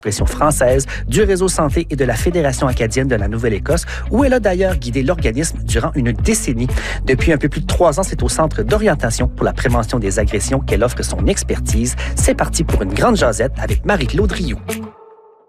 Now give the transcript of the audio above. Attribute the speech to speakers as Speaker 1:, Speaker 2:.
Speaker 1: pression française, du réseau santé et de la Fédération acadienne de la Nouvelle-Écosse, où elle a d'ailleurs guidé l'organisme durant une décennie. Depuis un peu plus de 3 ans, c'est au Centre d'orientation pour la prévention des agressions qu'elle offre son expertise. C'est parti pour une grande jasette avec Marie-Claude Rioux.